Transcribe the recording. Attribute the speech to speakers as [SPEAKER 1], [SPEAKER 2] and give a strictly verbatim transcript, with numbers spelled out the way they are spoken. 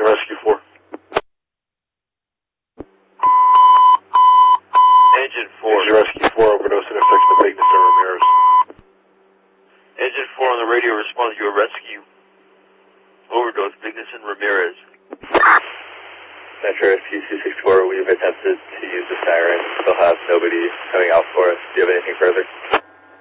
[SPEAKER 1] to Rescue four.
[SPEAKER 2] Engine four.
[SPEAKER 1] Engine Rescue four, overdose and effects to Bigness and Ramirez.
[SPEAKER 2] Engine four on the radio responds to a rescue. Overdose, Bigness and Ramirez.
[SPEAKER 3] Metro Rescue two sixty-four, we've attempted to use the siren. Still have nobody coming out for us. Do you have anything further?